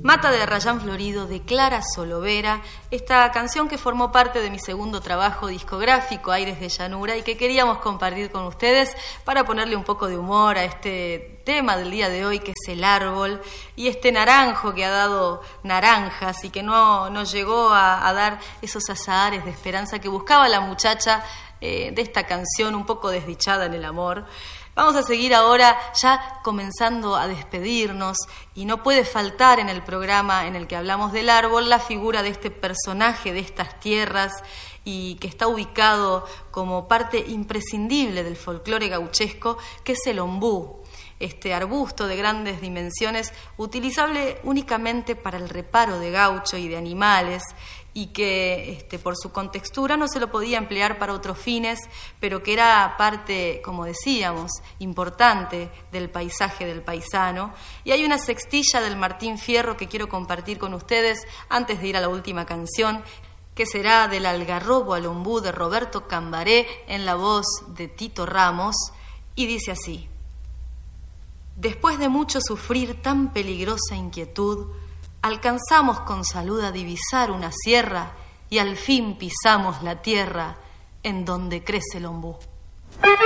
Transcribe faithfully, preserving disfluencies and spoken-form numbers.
Mata de Arrayán Florido, de Clara Solovera, esta canción que formó parte de mi segundo trabajo discográfico, Aires de Llanura, y que queríamos compartir con ustedes para ponerle un poco de humor a este tema del día de hoy, que es el árbol, y este naranjo que ha dado naranjas y que no, no llegó a, a dar esos azahares de esperanza que buscaba la muchacha eh, de esta canción un poco desdichada en el amor. Vamos a seguir ahora ya comenzando a despedirnos, y no puede faltar en el programa en el que hablamos del árbol la figura de este personaje de estas tierras y que está ubicado como parte imprescindible del folclore gauchesco, que es el ombú, este arbusto de grandes dimensiones utilizable únicamente para el reparo de gaucho y de animales, y que este, por su contextura no se lo podía emplear para otros fines, pero que era parte, como decíamos, importante del paisaje del paisano. Y hay una sextilla del Martín Fierro que quiero compartir con ustedes antes de ir a la última canción, que será del Algarrobo al ombú de Roberto Cambaré en la voz de Tito Ramos, y dice así: después de mucho sufrir tan peligrosa inquietud, alcanzamos con salud a divisar una sierra y al fin pisamos la tierra en donde crece el ombú.